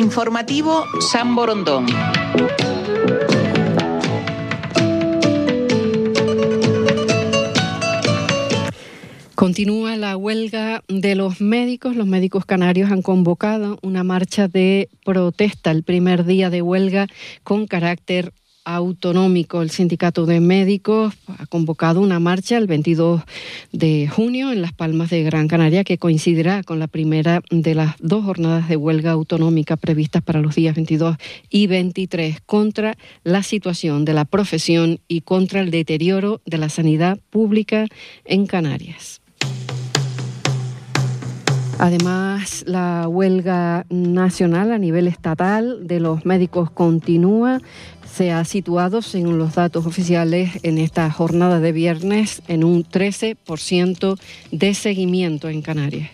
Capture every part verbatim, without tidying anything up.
Informativo San Borondón. Continúa la huelga de los médicos. Los médicos canarios han convocado una marcha de protesta, el primer día de huelga con carácter autonómico. El sindicato de médicos ha convocado una marcha el veintidós de junio en Las Palmas de Gran Canaria, que coincidirá con la primera de las dos jornadas de huelga autonómica previstas para los días veintidós y veintitrés, contra la situación de la profesión y contra el deterioro de la sanidad pública en Canarias. Además, la huelga nacional a nivel estatal de los médicos continúa. Se ha situado, según los datos oficiales, en esta jornada de viernes en un trece por ciento de seguimiento en Canarias.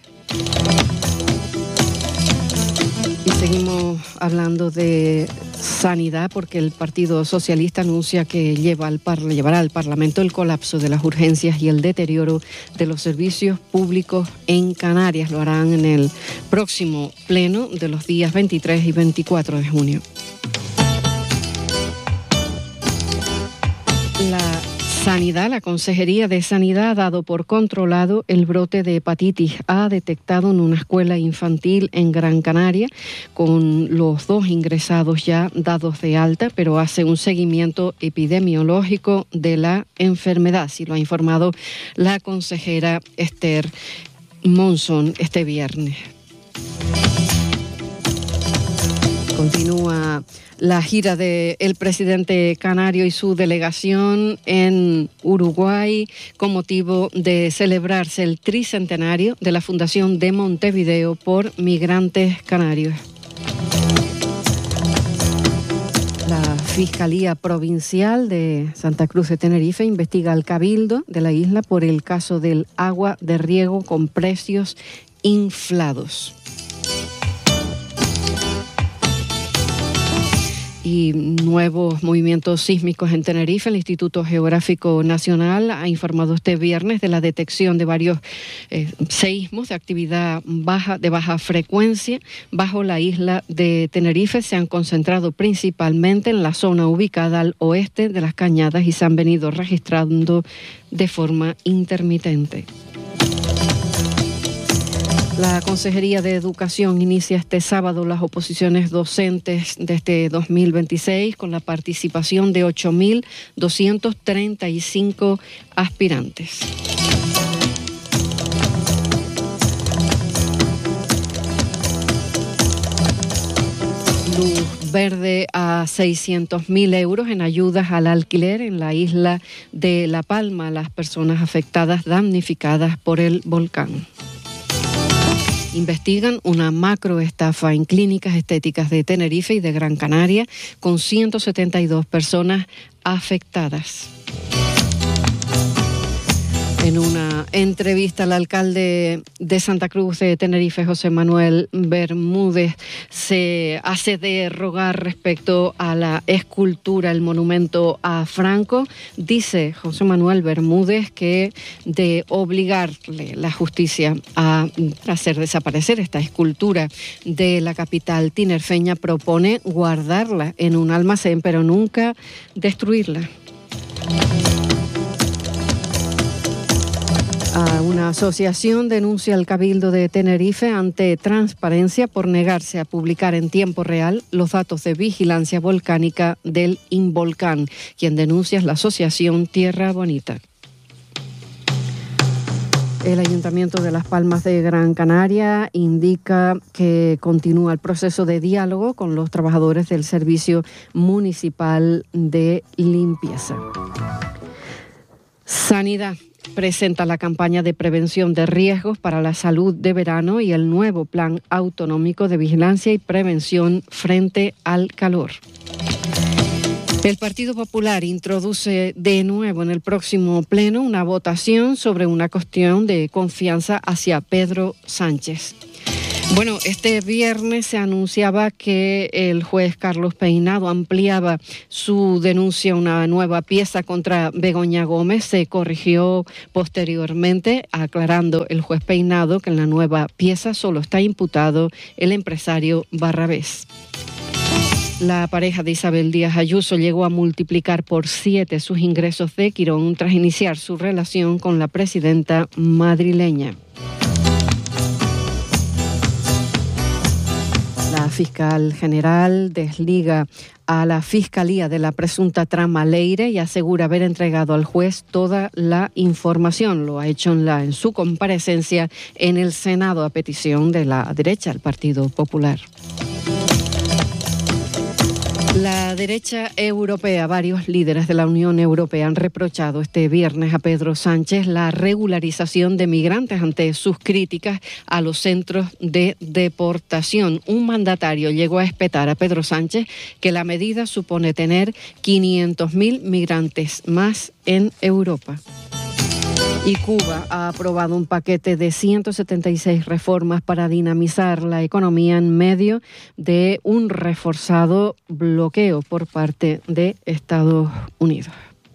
Y seguimos hablando de sanidad, porque el Partido Socialista anuncia que lleva al par- llevará al Parlamento el colapso de las urgencias y el deterioro de los servicios públicos en Canarias. Lo harán en el próximo pleno de los días veintitrés y veinticuatro de junio. La Sanidad, la Consejería de Sanidad ha dado por controlado el brote de hepatitis A detectado en una escuela infantil en Gran Canaria, con los dos ingresados ya dados de alta, pero hace un seguimiento epidemiológico de la enfermedad. Así lo ha informado la consejera Esther Monzón este viernes. Continúa la gira del presidente canario y su delegación en Uruguay con motivo de celebrarse el tricentenario de la Fundación de Montevideo por Migrantes Canarios. La Fiscalía Provincial de Santa Cruz de Tenerife investiga al Cabildo de la isla por el caso del agua de riego con precios inflados. Y nuevos movimientos sísmicos en Tenerife. El Instituto Geográfico Nacional ha informado este viernes de la detección de varios eh, seísmos de actividad baja, de baja frecuencia bajo la isla de Tenerife. Se han concentrado principalmente en la zona ubicada al oeste de las Cañadas y se han venido registrando de forma intermitente. La Consejería de Educación inicia este sábado las oposiciones docentes de este dos mil veintiséis con la participación de ocho mil doscientos treinta y cinco aspirantes. Luz verde a seiscientos mil euros en ayudas al alquiler en la isla de La Palma a las personas afectadas, damnificadas por el volcán. Investigan una macroestafa en clínicas estéticas de Tenerife y de Gran Canaria con ciento setenta y dos personas afectadas. En una entrevista, el alcalde de Santa Cruz de Tenerife, José Manuel Bermúdez, se hace de rogar respecto a la escultura, el monumento a Franco. Dice José Manuel Bermúdez que de obligarle la justicia a hacer desaparecer esta escultura de la capital tinerfeña, propone guardarla en un almacén, pero nunca destruirla. Una asociación denuncia al Cabildo de Tenerife ante Transparencia por negarse a publicar en tiempo real los datos de vigilancia volcánica del Involcán. Quien denuncia es la asociación Tierra Bonita. El Ayuntamiento de Las Palmas de Gran Canaria indica que continúa el proceso de diálogo con los trabajadores del Servicio Municipal de Limpieza. Sanidad presenta la campaña de prevención de riesgos para la salud de verano y el nuevo plan autonómico de vigilancia y prevención frente al calor. El Partido Popular introduce de nuevo en el próximo pleno una votación sobre una cuestión de confianza hacia Pedro Sánchez. Bueno, este viernes se anunciaba que el juez Carlos Peinado ampliaba su denuncia a una nueva pieza contra Begoña Gómez. Se corrigió posteriormente, aclarando el juez Peinado que en la nueva pieza solo está imputado el empresario Barrabés. La pareja de Isabel Díaz Ayuso llegó a multiplicar por siete sus ingresos de Quirón tras iniciar su relación con la presidenta madrileña. La fiscal general desliga a la Fiscalía de la presunta trama Leire y asegura haber entregado al juez toda la información. Lo ha hecho en, la, en su comparecencia en el Senado a petición de la derecha, el Partido Popular. La derecha europea, varios líderes de la Unión Europea han reprochado este viernes a Pedro Sánchez la regularización de migrantes ante sus críticas a los centros de deportación. Un mandatario llegó a espetar a Pedro Sánchez que la medida supone tener quinientos mil migrantes más en Europa. Y Cuba ha aprobado un paquete de ciento setenta y seis reformas para dinamizar la economía en medio de un reforzado bloqueo por parte de Estados Unidos.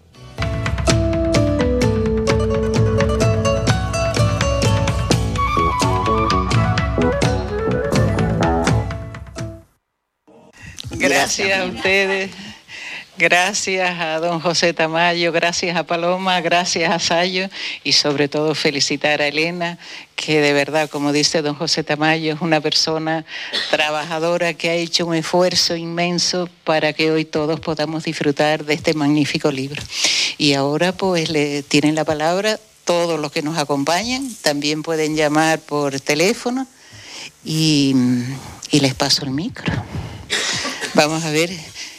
Gracias a ustedes. Gracias a don José Tamayo, gracias a Paloma, gracias a Sayo y sobre todo felicitar a Elena, que de verdad, como dice don José Tamayo, es una persona trabajadora que ha hecho un esfuerzo inmenso para que hoy todos podamos disfrutar de este magnífico libro. Y ahora pues le tienen la palabra todos los que nos acompañan, también pueden llamar por teléfono y, y les paso el micro. Vamos a ver.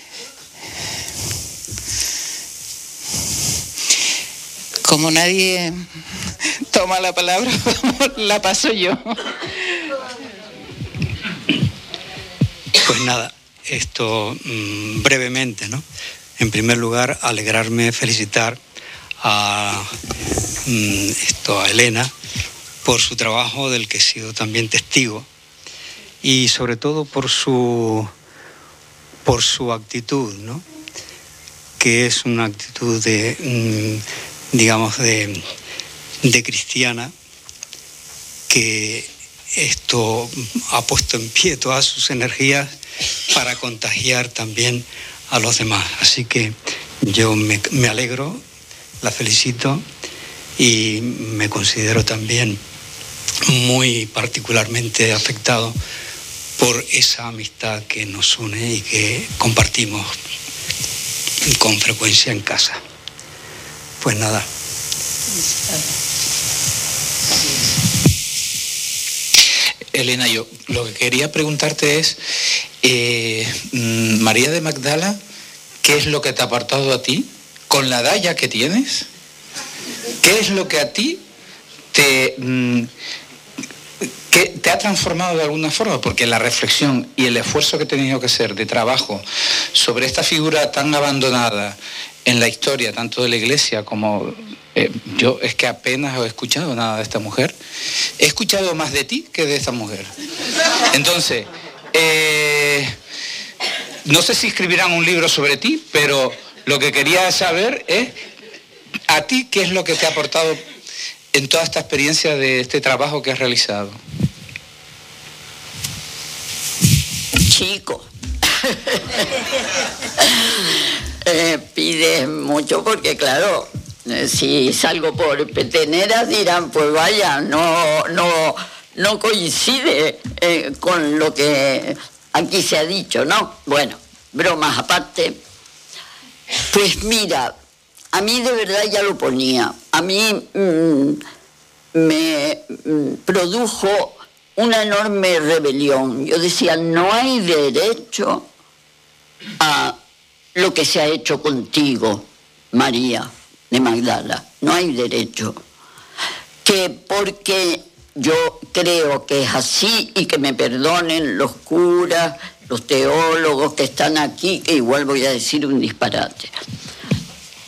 Como nadie toma la palabra, la paso yo. Pues nada, esto mmm, brevemente, ¿no? En primer lugar, alegrarme, felicitar a, mmm, esto, a Elena por su trabajo del que he sido también testigo y sobre todo por su, por su actitud, ¿no? Que es una actitud de... Mmm, digamos, de, de cristiana, que esto ha puesto en pie todas sus energías para contagiar también a los demás. Así que yo me, me alegro, la felicito y me considero también muy particularmente afectado por esa amistad que nos une y que compartimos con frecuencia en casa. Pues nada. Elena, yo lo que quería preguntarte es, eh, María de Magdala, ¿qué es lo que te ha apartado a ti con la edad ya que tienes? ¿Qué es lo que a ti te, mm, que te ha transformado de alguna forma? Porque la reflexión y el esfuerzo que he tenido que hacer de trabajo sobre esta figura tan abandonada en la historia, tanto de la Iglesia como... Eh, yo es que apenas he escuchado nada de esta mujer. He escuchado más de ti que de esta mujer. Entonces, eh, no sé si escribirán un libro sobre ti, pero lo que quería saber es, a ti, ¿qué es lo que te ha aportado en toda esta experiencia de este trabajo que has realizado? Chico. eh, pides mucho porque, claro, eh, si salgo por peteneras dirán, pues vaya, no, no, no coincide eh, con lo que aquí se ha dicho, ¿no? Bueno, bromas aparte. Pues mira, a mí de verdad ya lo ponía. A mí mmm, me mmm, produjo una enorme rebelión. Yo decía, no hay derecho a lo que se ha hecho contigo, María de Magdala. No hay derecho. Que porque yo creo que es así, y que me perdonen los curas, los teólogos que están aquí, que igual voy a decir un disparate.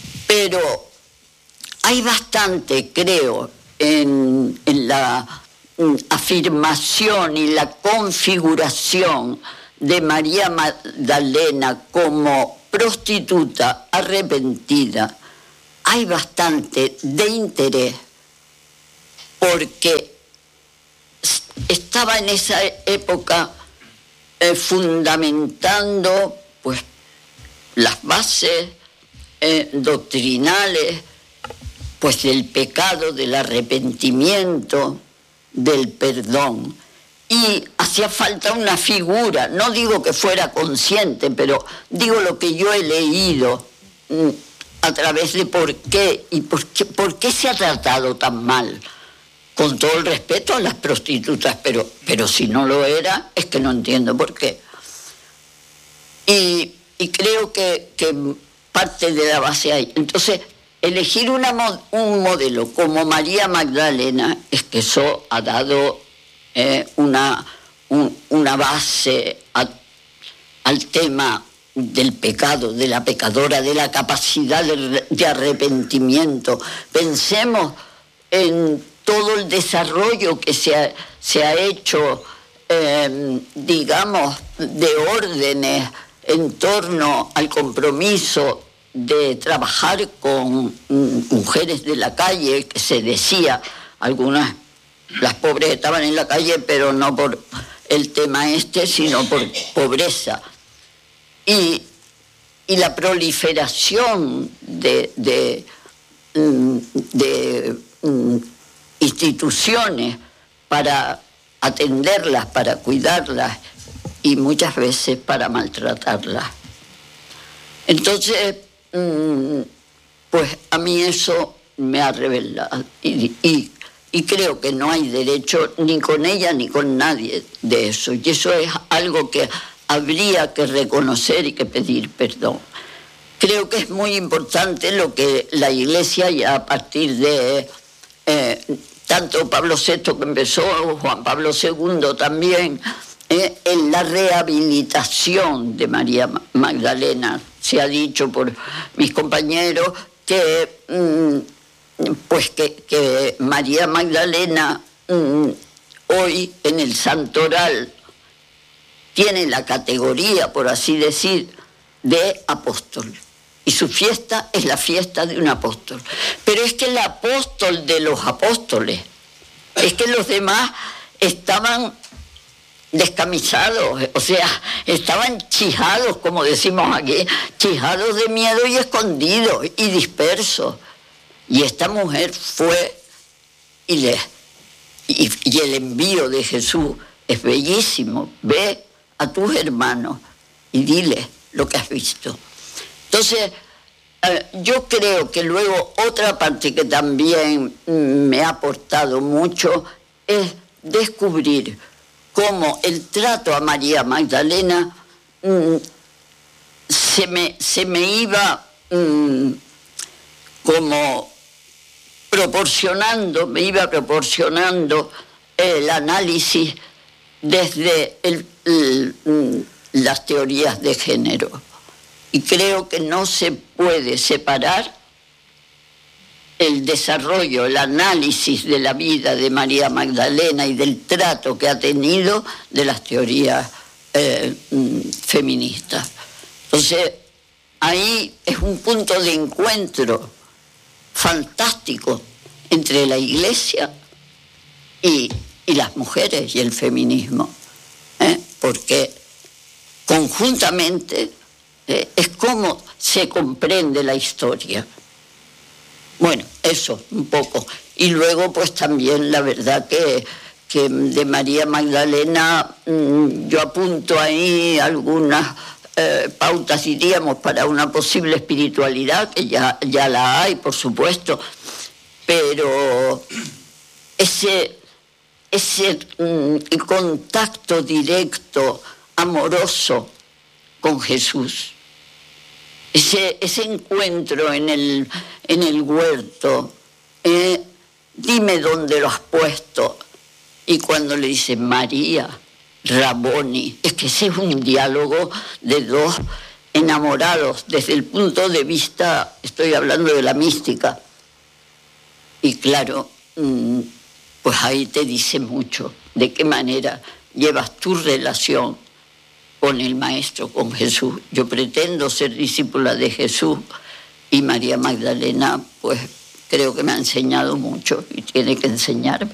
Pero hay bastante, creo, en, en la afirmación y la configuración de María Magdalena como prostituta arrepentida, hay bastante de interés, porque estaba en esa época eh, fundamentando pues las bases eh, doctrinales pues del pecado, del arrepentimiento, del perdón. Y hacía falta una figura, no digo que fuera consciente, pero digo lo que yo he leído mm, a través de por qué y por qué, por qué se ha tratado tan mal. Con todo el respeto a las prostitutas, pero, pero si no lo era, es que no entiendo por qué. Y, y creo que, que parte de la base ahí. Entonces, elegir una, un modelo como María Magdalena, es que eso ha dado eh, una, un, una base a, al tema del pecado, de la pecadora, de la capacidad de, de arrepentimiento. Pensemos en todo el desarrollo que se ha, se ha hecho, eh, digamos, de órdenes en torno al compromiso de trabajar con mm, mujeres de la calle, que se decía, algunas, las pobres estaban en la calle, pero no por el tema este, sino por pobreza. Y, y la proliferación de, de, de, de instituciones para atenderlas, para cuidarlas y muchas veces para maltratarlas. Entonces, pues a mí eso me ha revelado y, y, y creo que no hay derecho ni con ella ni con nadie de eso. Y eso es algo que habría que reconocer y que pedir perdón. Creo que es muy importante lo que la Iglesia ya a partir de eh, tanto Pablo sexto que empezó, Juan Pablo segundo también, eh, en la rehabilitación de María Magdalena. Se ha dicho por mis compañeros que, mm, pues que, que María Magdalena mm, hoy en el santoral tiene la categoría, por así decir, de apóstol. Y su fiesta es la fiesta de un apóstol. Pero es que el apóstol de los apóstoles, es que los demás estaban descamisados, o sea, estaban chijados, como decimos aquí, chijados de miedo y escondidos y dispersos. Y esta mujer fue y, le, y, y el envío de Jesús es bellísimo. Ve a tus hermanos y dile lo que has visto. Entonces, eh, yo creo que luego otra parte que también me ha aportado mucho es descubrir cómo el trato a María Magdalena mmm, se, me, se me iba mmm, como proporcionando, me iba proporcionando el análisis desde el, el, las teorías de género. Y creo que no se puede separar el desarrollo, el análisis de la vida de María Magdalena y del trato que ha tenido de las teorías eh, feministas. Entonces, ahí es un punto de encuentro fantástico entre la Iglesia y, y las mujeres y el feminismo, ¿eh? Porque conjuntamente eh, es como se comprende la historia. Bueno, eso, un poco. Y luego, pues también la verdad que, que de María Magdalena mmm, yo apunto ahí algunas eh, pautas, diríamos, para una posible espiritualidad, que ya, ya la hay, por supuesto, pero ese, ese mmm, contacto directo, amoroso con Jesús, Ese, ese encuentro en el, en el huerto, eh, dime dónde lo has puesto. Y cuando le dice María, Raboni, es que ese es un diálogo de dos enamorados desde el punto de vista, estoy hablando de la mística. Y claro, mmm, pues ahí te dice mucho de qué manera llevas tu relación con el Maestro, con Jesús. Yo pretendo ser discípula de Jesús y María Magdalena, pues creo que me ha enseñado mucho y tiene que enseñarme.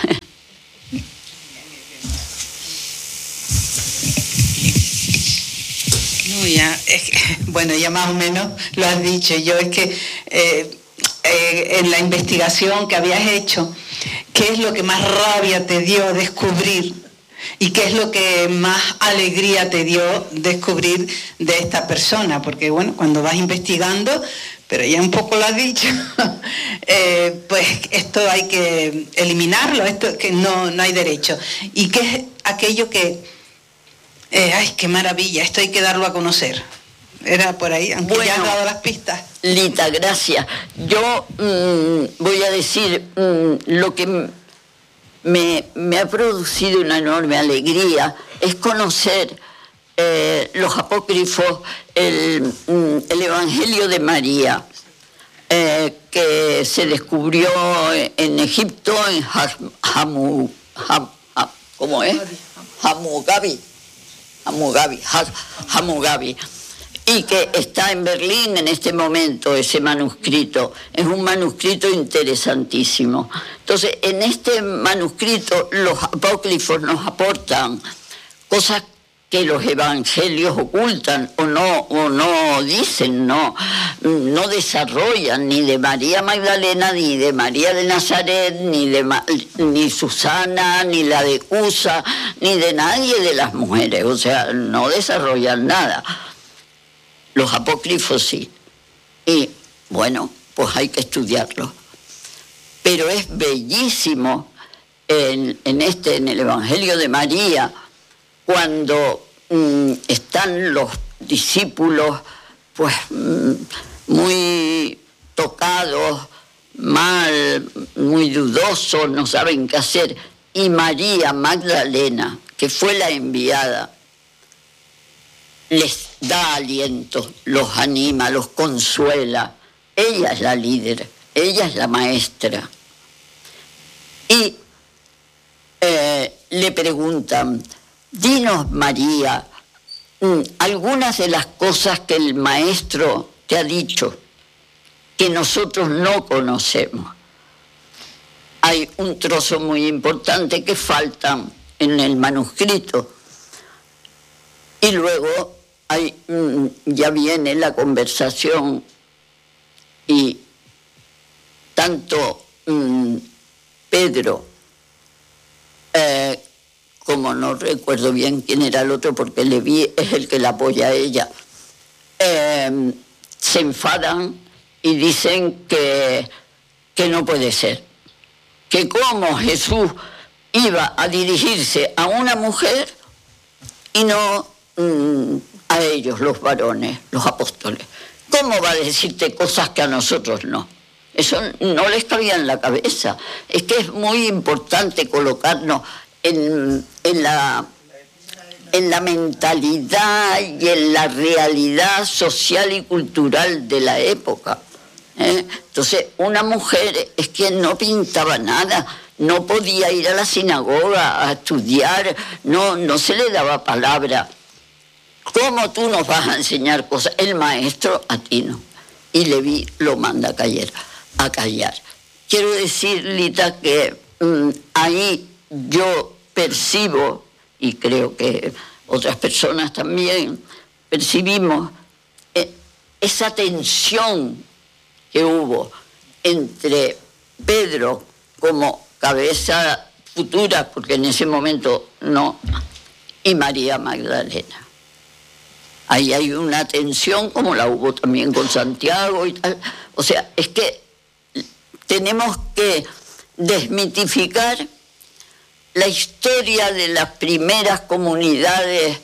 No, ya, es que, bueno, ya más o menos lo has dicho. Yo es que eh, eh, en la investigación que habías hecho, ¿qué es lo que más rabia te dio descubrir? ¿Y qué es lo que más alegría te dio descubrir de esta persona? Porque bueno, cuando vas investigando, pero ya un poco lo has dicho, eh, pues esto hay que eliminarlo, esto que no, no hay derecho. ¿Y qué es aquello que, eh, ay, qué maravilla, esto hay que darlo a conocer? Era por ahí, aunque bueno, ya has dado las pistas. Lita, gracias. Yo mmm, voy a decir mmm, lo que me, me ha producido una enorme alegría, es conocer eh, los apócrifos, el, el Evangelio de María, eh, que se descubrió en Egipto, en Hamu, Ham, Ham, ¿cómo es? Hammurabi, Hammurabi, Hammurabi, y que está en Berlín en este momento ese manuscrito. Es un manuscrito interesantísimo. Entonces, en este manuscrito los apócrifos nos aportan cosas que los evangelios ocultan o no, o no dicen, no, no desarrollan, ni de María Magdalena, ni de María de Nazaret, ni de ni Susana, ni la de Cusa, ni de nadie de las mujeres. O sea, no desarrollan nada. Los apócrifos sí. Y bueno, pues hay que estudiarlos. Pero es bellísimo en, en este, en el Evangelio de María, cuando mmm, están los discípulos pues mmm, muy tocados, mal, muy dudosos, no saben qué hacer, y María Magdalena, que fue la enviada, les da aliento, los anima, los consuela. Ella es la líder, ella es la maestra. Y eh, le preguntan: dinos, María, algunas de las cosas que el Maestro te ha dicho, que nosotros no conocemos. Hay un trozo muy importante que falta en el manuscrito. Y luego hay, ya viene la conversación y tanto um, Pedro, eh, como no recuerdo bien quién era el otro porque le vi, es el que la apoya a ella, eh, se enfadan y dicen que, que no puede ser, que cómo Jesús iba a dirigirse a una mujer y no mm, a ellos, los varones, los apóstoles. ¿Cómo va a decirte cosas que a nosotros no? Eso no les cabía en la cabeza. Es que es muy importante colocarnos en, en, la, en la mentalidad y en la realidad social y cultural de la época. ¿eh? Entonces, una mujer es que no pintaba nada, no podía ir a la sinagoga a estudiar, no, no se le daba palabra. ¿Cómo tú nos vas a enseñar cosas? El maestro a ti no. Y Leví lo manda a callar. A callar. Quiero decir, Lita, que mmm, ahí yo percibo, y creo que otras personas también percibimos, eh, esa tensión que hubo entre Pedro como cabeza futura, porque en ese momento no, y María Magdalena. Ahí hay una tensión como la hubo también con Santiago y tal. O sea, es que tenemos que desmitificar la historia de las primeras comunidades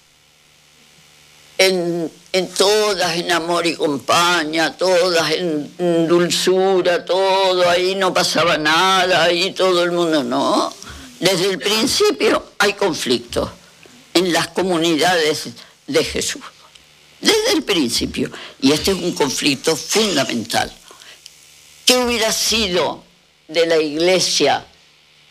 en, en todas en amor y compañía, todas en, en dulzura, todo, ahí no pasaba nada, ahí todo el mundo no. Desde el principio hay conflictos en las comunidades de Jesús, desde el principio, y este es un conflicto fundamental. ¿Qué hubiera sido de la Iglesia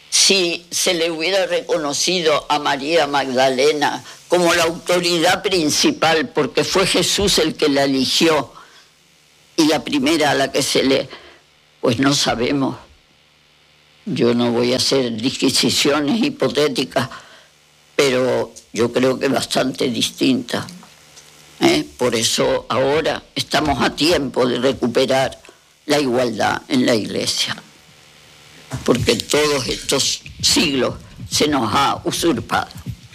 si se le hubiera reconocido a María Magdalena como la autoridad principal, porque fue Jesús el que la eligió y la primera a la que se le... Pues no sabemos. Yo no voy a hacer disquisiciones hipotéticas, pero yo creo que bastante distinta. ¿Eh? Por eso ahora estamos a tiempo de recuperar la igualdad en la Iglesia, porque todos estos siglos se nos ha usurpado.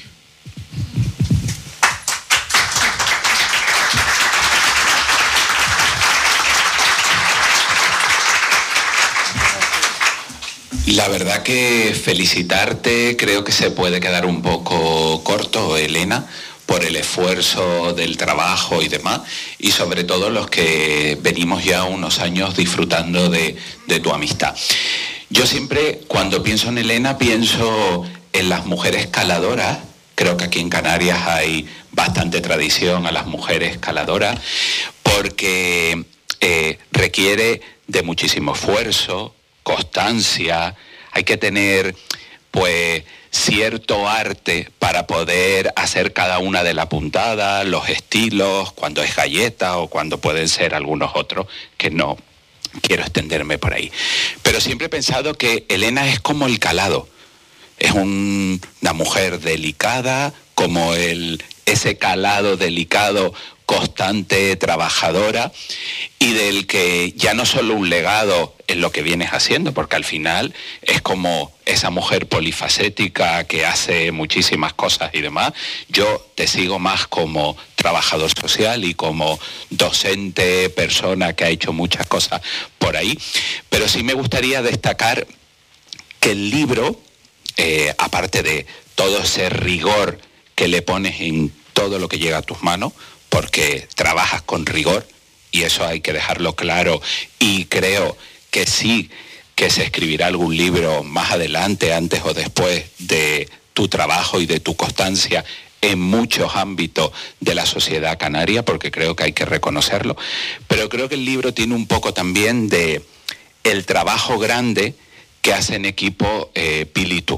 La verdad que felicitarte, creo que se puede quedar un poco corto, Elena, por el esfuerzo del trabajo y demás, y sobre todo los que venimos ya unos años disfrutando de, de tu amistad. Yo siempre, cuando pienso en Elena, pienso en las mujeres caladoras. Creo que aquí en Canarias hay bastante tradición a las mujeres caladoras, porque eh, requiere de muchísimo esfuerzo, constancia, hay que tener pues cierto arte para poder hacer cada una de la puntada, los estilos, cuando es galleta o cuando pueden ser algunos otros, que no quiero extenderme por ahí. Pero siempre he pensado que Elena es como el calado, es un, una mujer delicada, como el, ese calado delicado, constante, trabajadora, y del que ya no solo un legado en lo que vienes haciendo, porque al final es como esa mujer polifacética que hace muchísimas cosas y demás. Yo te sigo más como trabajador social y como docente, persona que ha hecho muchas cosas por ahí, pero sí me gustaría destacar que el libro, eh, aparte de todo ese rigor que le pones en todo lo que llega a tus manos, porque trabajas con rigor, y eso hay que dejarlo claro, y creo que sí que se escribirá algún libro más adelante, antes o después, de tu trabajo y de tu constancia en muchos ámbitos de la sociedad canaria, porque creo que hay que reconocerlo, pero creo que el libro tiene un poco también de el trabajo grande que hace en equipo eh, Pili y tú.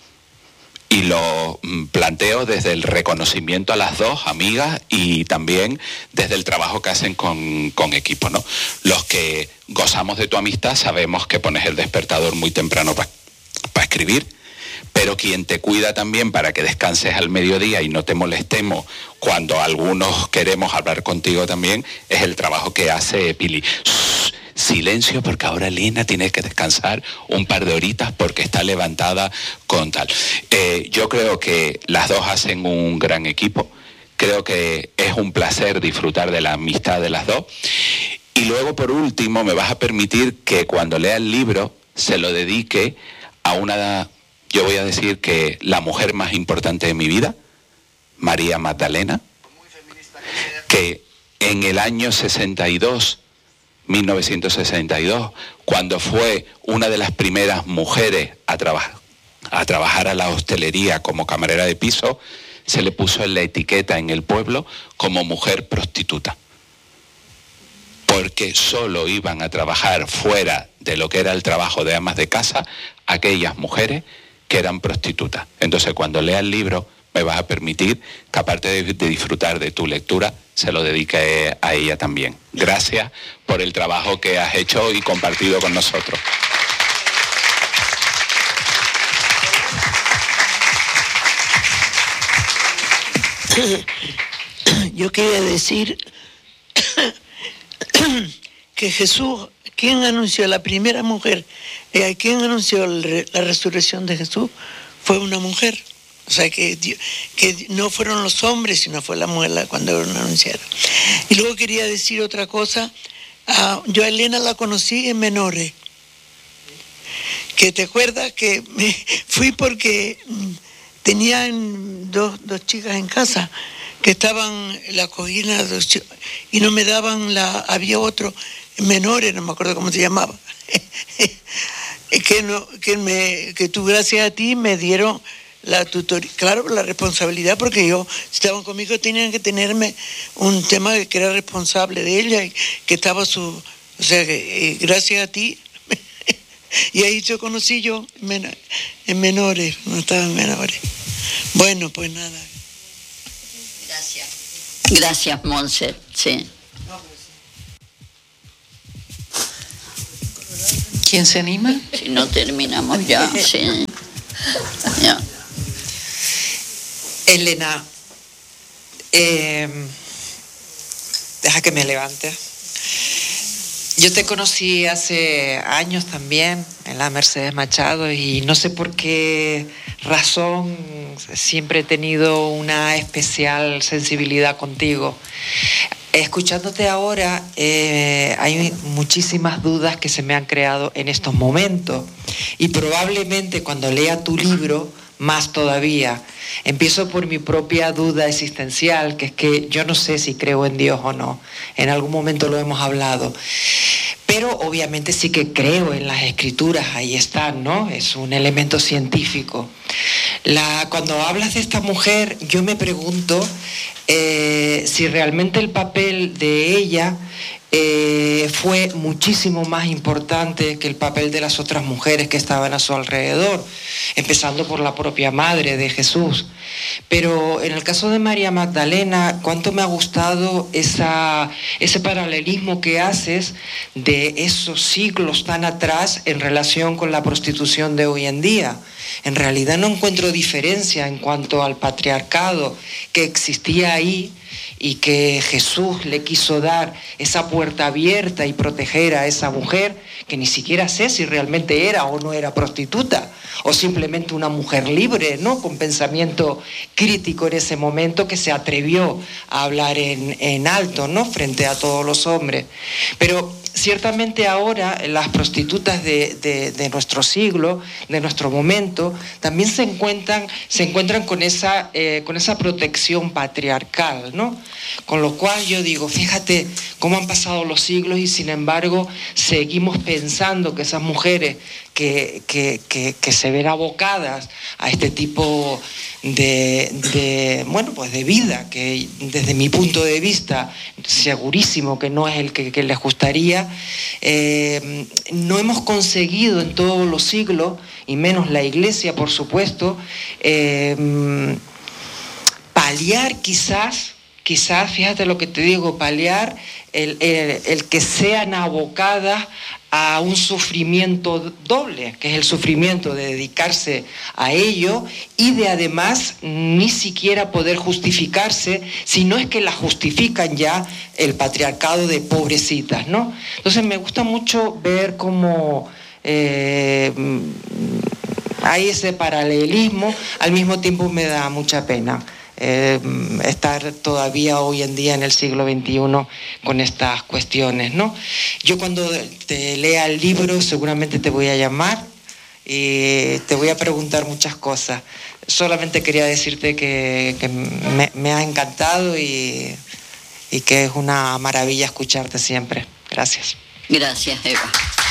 Y lo planteo desde el reconocimiento a las dos amigas y también desde el trabajo que hacen con, con equipo, ¿no? Los que gozamos de tu amistad sabemos que pones el despertador muy temprano para pa escribir, pero quien te cuida también para que descanses al mediodía y no te molestemos cuando algunos queremos hablar contigo también, es el trabajo que hace Pili. Silencio, porque ahora Elena tiene que descansar un par de horitas porque está levantada con tal. Eh, yo creo que las dos hacen un gran equipo. Creo que es un placer disfrutar de la amistad de las dos. Y luego, por último, me vas a permitir que cuando lea el libro se lo dedique a una, yo voy a decir que la mujer más importante de mi vida, María Magdalena, que en el año sesenta y dos, mil novecientos sesenta y dos, cuando fue una de las primeras mujeres a, traba a trabajar a la hostelería como camarera de piso, se le puso en la etiqueta en el pueblo como mujer prostituta, porque solo iban a trabajar fuera de lo que era el trabajo de amas de casa aquellas mujeres que eran prostitutas. Entonces, cuando lea el libro, me vas a permitir que, aparte de, de disfrutar de tu lectura, se lo dedique a ella también. Gracias por el trabajo que has hecho y compartido con nosotros. Yo quería decir que Jesús, quien anunció, la primera mujer, eh, quien anunció la resurrección de Jesús, fue una mujer. O sea, que, que no fueron los hombres, sino fue la mujer cuando lo anunciaron. Y luego quería decir otra cosa. Uh, yo a Elena la conocí en Menores. Que te acuerdas que me fui porque tenía dos, dos chicas en casa que estaban en la cocina y no me daban la... Había otro, Menores, no me acuerdo cómo se llamaba. que, no, que, me, que tú, gracias a ti, me dieron... la tutoría, claro, la responsabilidad, porque yo, si estaban conmigo, tenían que tenerme un tema de que era responsable de ella y que estaba su, o sea, que eh, gracias a ti Y ahí yo conocí yo en menores, no estaba en menores. Bueno, pues nada. Gracias. Gracias, Monse. Sí. ¿Quién se anima? Si no terminamos ya, sí. Ya. Elena, eh, deja que me levante. Yo te conocí hace años también en la Mercedes Machado y no sé por qué razón siempre he tenido una especial sensibilidad contigo. Escuchándote ahora, eh, hay muchísimas dudas que se me han creado en estos momentos y probablemente cuando lea tu libro, más todavía. Empiezo por mi propia duda existencial, que es que yo no sé si creo en Dios o no. En algún momento lo hemos hablado. Pero obviamente sí que creo en las escrituras, ahí están, ¿no? Es un elemento científico. La, cuando hablas de esta mujer, yo me pregunto eh, si realmente el papel de ella eh, fue muchísimo más importante que el papel de las otras mujeres que estaban a su alrededor, empezando por la propia madre de Jesús. Pero en el caso de María Magdalena, cuánto me ha gustado esa, ese paralelismo que haces de esos siglos tan atrás en relación con la prostitución de hoy en día. En realidad no encuentro diferencia en cuanto al patriarcado que existía ahí y que Jesús le quiso dar esa puerta abierta y proteger a esa mujer que ni siquiera sé si realmente era o no era prostituta o simplemente una mujer libre, ¿no? Con pensamiento crítico en ese momento, que se atrevió a hablar en, en alto, ¿no? Frente a todos los hombres. Pero ciertamente ahora las prostitutas de, de, de nuestro siglo, de nuestro momento, también se encuentran, se encuentran con esa, eh, con esa protección patriarcal, ¿no? Con lo cual yo digo, fíjate cómo han pasado los siglos y sin embargo seguimos pensando que esas mujeres que, que, que, que se ven abocadas a este tipo de, de, bueno, pues de vida, que desde mi punto de vista segurísimo que no es el que, que les gustaría, eh, no hemos conseguido en todos los siglos, y menos la Iglesia, por supuesto, eh, paliar quizás, quizás, fíjate lo que te digo, paliar el, el, el que sean abocadas a un sufrimiento doble, que es el sufrimiento de dedicarse a ello y de además ni siquiera poder justificarse, si no es que la justifican ya el patriarcado de pobrecitas, ¿no? Entonces me gusta mucho ver cómo eh, hay ese paralelismo, al mismo tiempo me da mucha pena Eh, estar todavía hoy en día en el siglo veintiuno con estas cuestiones, ¿no? Yo cuando te lea el libro seguramente te voy a llamar y te voy a preguntar muchas cosas. Solamente quería decirte que, que me, me ha encantado y, y que es una maravilla escucharte siempre. Gracias. Gracias, Eva.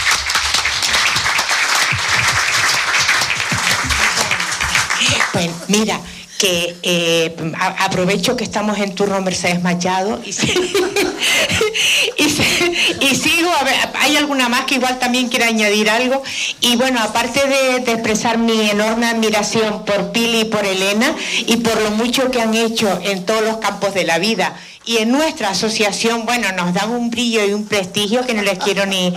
Pues mira, que eh, a, aprovecho que estamos en turno Mercedes Machado y, y, y sigo, a ver, hay alguna más que igual también quiera añadir algo. Y bueno, aparte de, de expresar mi enorme admiración por Pili y por Elena y por lo mucho que han hecho en todos los campos de la vida, y en nuestra asociación, bueno, nos dan un brillo y un prestigio que no les quiero ni,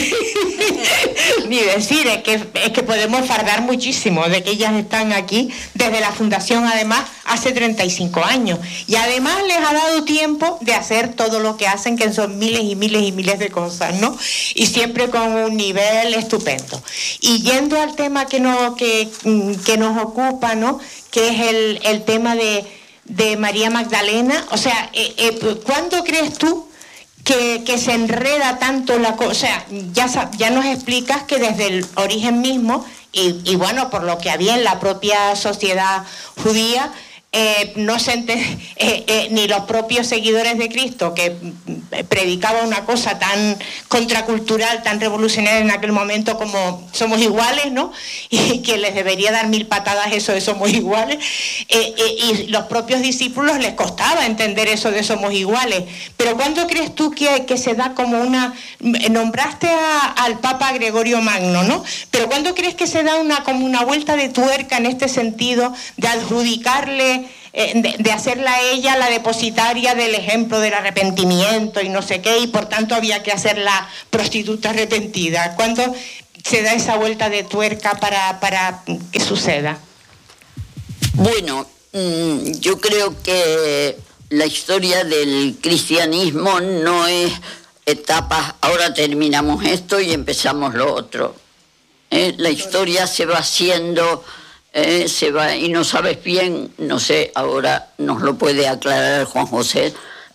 ni decir, es que, es que podemos fardar muchísimo de que ellas están aquí desde la fundación, además, hace treinta y cinco años. Y además les ha dado tiempo de hacer todo lo que hacen, que son miles y miles y miles de cosas, ¿no? Y siempre con un nivel estupendo. Y yendo al tema que, no, que, que nos ocupa, ¿no? Que es el, el tema de... de María Magdalena, o sea, eh, eh, ¿cuándo crees tú que, que se enreda tanto la cosa? O sea, ya, ya nos explicas que desde el origen mismo, y, y bueno, por lo que había en la propia sociedad judía, Eh, no se ente, eh, eh, ni los propios seguidores de Cristo, que eh, predicaban una cosa tan contracultural, tan revolucionaria en aquel momento como somos iguales, ¿no? Y que les debería dar mil patadas eso de somos iguales. Eh, eh, y los propios discípulos les costaba entender eso de somos iguales. Pero ¿cuándo crees tú que, que se da como una... Nombraste a, al Papa Gregorio Magno, ¿no? Pero ¿cuándo crees que se da una, como una vuelta de tuerca en este sentido de adjudicarle De, de hacerla a ella la depositaria del ejemplo del arrepentimiento y no sé qué, y por tanto había que hacerla prostituta arrepentida? ¿Cuándo se da esa vuelta de tuerca para, para que suceda? Bueno, yo creo que la historia del cristianismo no es etapas, ahora terminamos esto y empezamos lo otro. ¿Eh? La historia se va haciendo... Eh, se va y no sabes bien, no sé, ahora nos lo puede aclarar Juan José,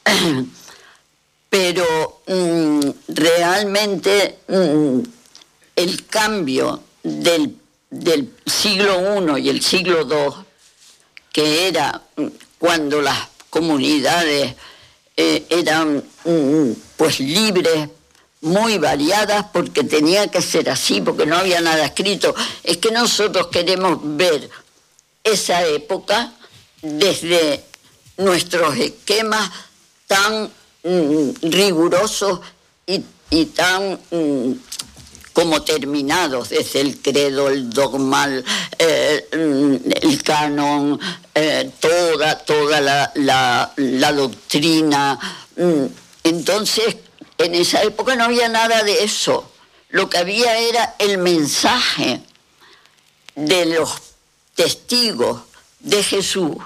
pero mm, realmente mm, el cambio del, del siglo primero y el siglo segundo, que era cuando las comunidades eh, eran mm, pues libres, muy variadas, porque tenía que ser así, porque no había nada escrito. Es que nosotros queremos ver esa época desde nuestros esquemas tan mm, rigurosos y, y tan mm, como terminados, desde el credo, el dogma, eh, el canon, eh, toda, toda la, la, la doctrina. Entonces, en esa época no había nada de eso. Lo que había era el mensaje de los testigos de Jesús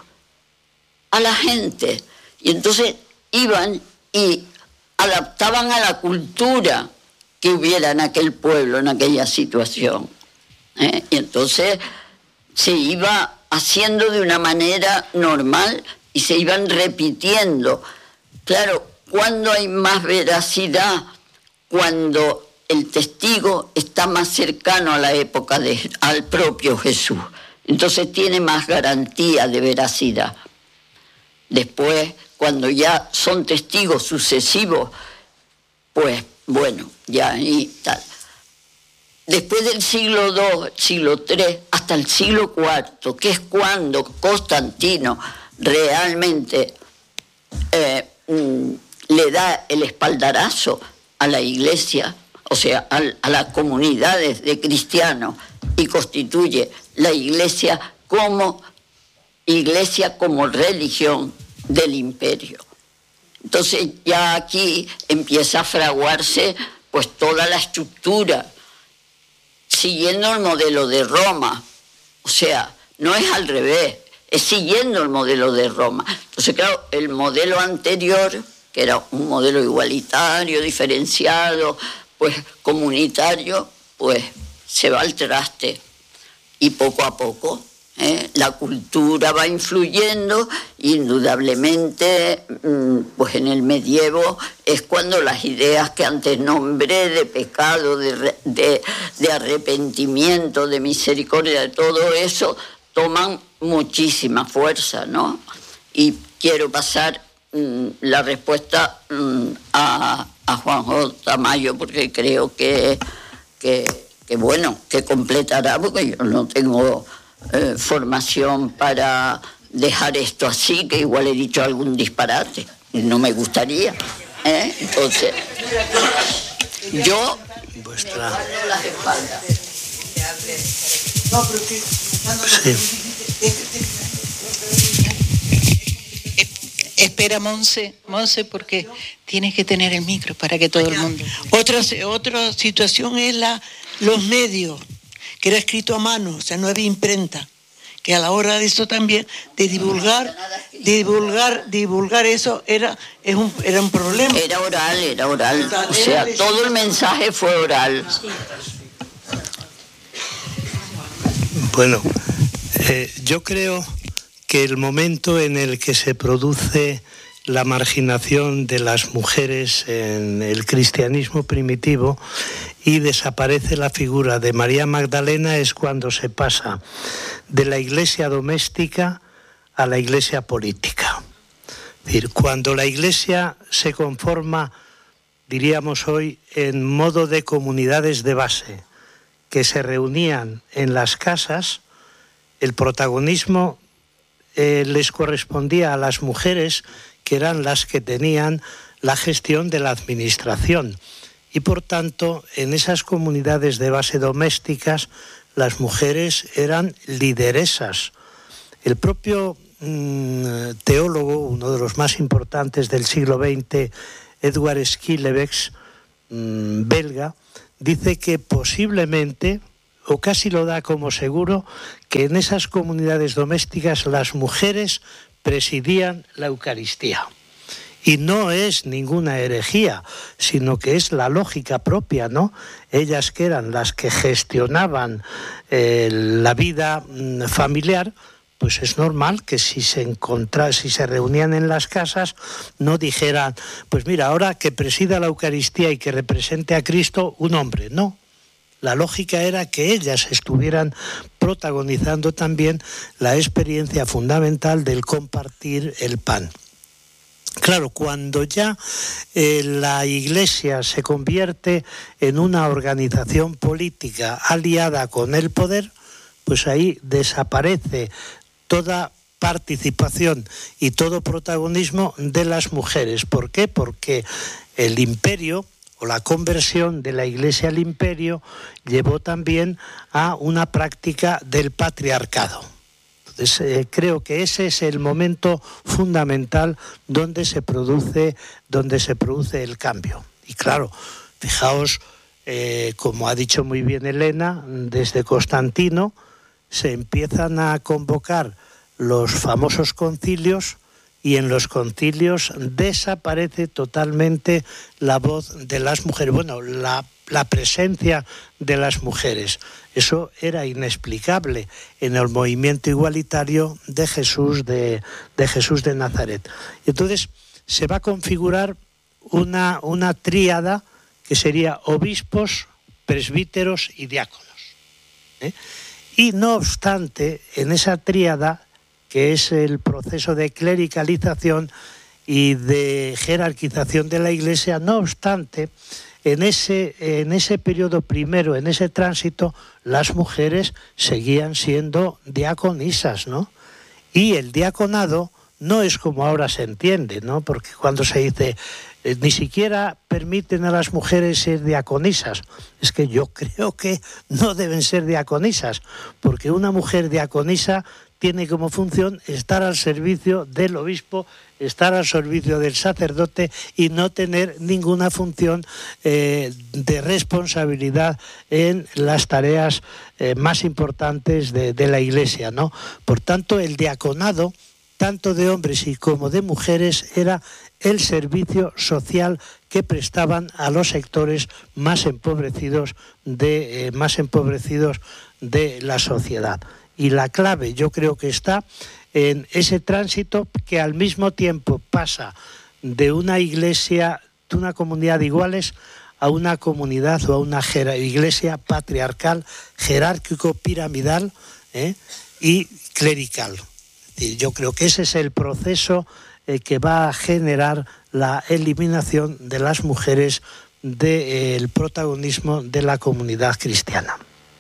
a la gente. Y entonces iban y adaptaban a la cultura que hubiera en aquel pueblo, en aquella situación. ¿Eh? Y entonces se iba haciendo de una manera normal y se iban repitiendo. Claro, ¿cuándo hay más veracidad? Cuando el testigo está más cercano a la época, de, al propio Jesús. Entonces tiene más garantía de veracidad. Después, cuando ya son testigos sucesivos, pues bueno, ya y tal. Después del siglo segundo, siglo tercero, hasta el siglo cuarto, que es cuando Constantino realmente... Eh, mm, le da el espaldarazo a la iglesia, o sea, a, a las comunidades de cristianos, y constituye la iglesia como iglesia, como religión del imperio. Entonces ya aquí empieza a fraguarse pues toda la estructura, siguiendo el modelo de Roma, o sea, no es al revés, es siguiendo el modelo de Roma. Entonces, claro, el modelo anterior, que era un modelo igualitario, diferenciado, pues comunitario, pues se va al traste. Y poco a poco ¿eh? la cultura va influyendo, indudablemente, pues en el medievo es cuando las ideas que antes nombré de pecado, de, de, de arrepentimiento, de misericordia, de todo eso, toman muchísima fuerza, ¿no? Y quiero pasar la respuesta a, a Juanjo Tamayo, porque creo que, que, que bueno, que completará, porque yo no tengo eh, formación para dejar esto así, que igual he dicho algún disparate, y no me gustaría, ¿eh? Entonces, yo vuestra las espaldas. Sí. Espera, Monse, Monse, porque tienes que tener el micro para que todo el mundo... Otra, otra situación es la, los medios, que era escrito a mano, o sea, no había imprenta, que a la hora de eso también, de divulgar, divulgar, divulgar eso era, es un, era un problema. Era oral, era oral, o sea, todo el mensaje fue oral. Bueno, eh, yo creo que el momento en el que se produce la marginación de las mujeres en el cristianismo primitivo y desaparece la figura de María Magdalena es cuando se pasa de la iglesia doméstica a la Iglesia política. Es decir, cuando la Iglesia se conforma, diríamos hoy, en modo de comunidades de base, que se reunían en las casas, el protagonismo eh, les correspondía a las mujeres, que eran las que tenían la gestión de la administración. Y por tanto, en esas comunidades de base domésticas, las mujeres eran lideresas. El propio mmm, teólogo, uno de los más importantes del siglo veinte, Edward Schillebeeckx, mmm, belga, dice que posiblemente, o casi lo da como seguro, que en esas comunidades domésticas las mujeres presidían la Eucaristía. Y no es ninguna herejía, sino que es la lógica propia, ¿no? Ellas, que eran las que gestionaban eh, la vida mm, familiar, pues es normal que si se encontra, si se reunían en las casas, no dijeran, pues mira, ahora que presida la Eucaristía y que represente a Cristo un hombre. No, la lógica era que ellas estuvieran protagonizando también la experiencia fundamental del compartir el pan. Claro, cuando ya eh, la Iglesia se convierte en una organización política aliada con el poder, pues ahí desaparece toda participación y todo protagonismo de las mujeres. ¿Por qué? Porque el imperio o la conversión de la Iglesia al imperio llevó también a una práctica del patriarcado. Entonces, eh, creo que ese es el momento fundamental donde se produce, donde se produce el cambio. Y claro, fijaos, eh, como ha dicho muy bien Elena, desde Constantino se empiezan a convocar los famosos concilios, y en los concilios desaparece totalmente la voz de las mujeres, bueno, la, la presencia de las mujeres. Eso era inexplicable en el movimiento igualitario de Jesús de, de Jesús de Nazaret. Entonces se va a configurar una, una tríada que sería obispos, presbíteros y diáconos, ¿eh? Y no obstante, en esa tríada, que es el proceso de clericalización y de jerarquización de la Iglesia, no obstante, en ese, en ese periodo primero, en ese tránsito, las mujeres seguían siendo diaconisas, ¿no? Y el diaconado no es como ahora se entiende, ¿no? Porque cuando se dice eh, ni siquiera permiten a las mujeres ser diaconisas, es que yo creo que no deben ser diaconisas, porque una mujer diaconisa tiene como función estar al servicio del obispo, estar al servicio del sacerdote y no tener ninguna función eh, de responsabilidad en las tareas eh, más importantes de, de la Iglesia, ¿no? Por tanto, el diaconado, tanto de hombres y como de mujeres, era el servicio social que prestaban a los sectores más empobrecidos de, eh, más empobrecidos de la sociedad. Y la clave, yo creo que está en ese tránsito que al mismo tiempo pasa de una iglesia, de una comunidad de iguales, a una comunidad o a una iglesia patriarcal, jerárquico-piramidal, ¿eh? y clerical. Y yo creo que ese es el proceso eh, que va a generar la eliminación de las mujeres del eh, protagonismo de la comunidad cristiana.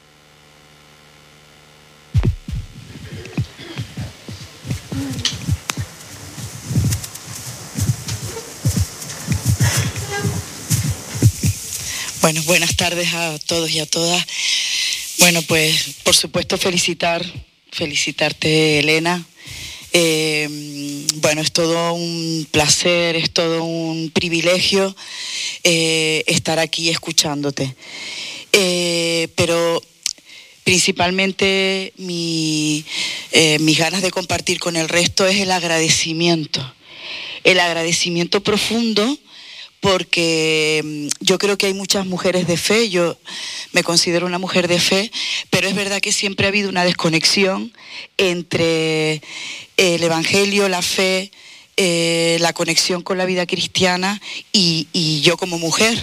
Bueno, buenas tardes a todos y a todas. Bueno, pues por supuesto felicitar, felicitarte, Elena. Eh, bueno, es todo un placer, es todo un privilegio eh, estar aquí escuchándote. Eh, pero principalmente mi, eh, mis ganas de compartir con el resto es el agradecimiento. El agradecimiento profundo, porque yo creo que hay muchas mujeres de fe, yo me considero una mujer de fe, pero es verdad que siempre ha habido una desconexión entre el Evangelio, la fe, eh, la conexión con la vida cristiana y, y yo como mujer.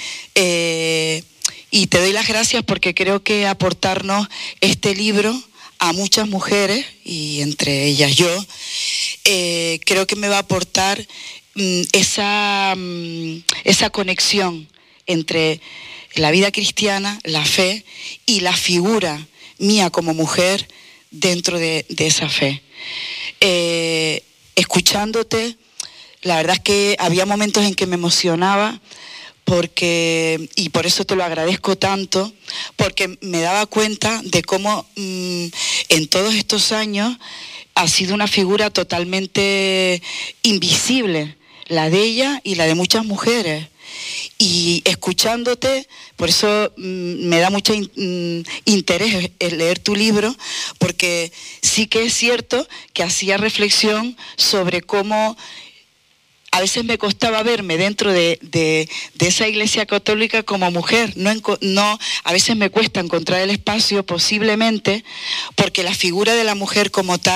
Eh, y te doy las gracias porque creo que aportarnos este libro a muchas mujeres, y entre ellas yo, eh, creo que me va a aportar mm, esa, mm, esa conexión entre la vida cristiana, la fe y la figura mía como mujer dentro de, de esa fe. Eh, escuchándote, la verdad es que había momentos en que me emocionaba, porque, y por eso te lo agradezco tanto, porque me daba cuenta de cómo mmm, en todos estos años ha sido una figura totalmente invisible, la de ella y la de muchas mujeres. Y escuchándote, por eso mmm, me da mucho in, mmm, interés el leer tu libro, porque sí que es cierto que hacía reflexión sobre cómo a veces me costaba verme dentro de, de, de esa Iglesia Católica como mujer. No, no, a veces me cuesta encontrar el espacio, posiblemente porque la figura de la mujer como tal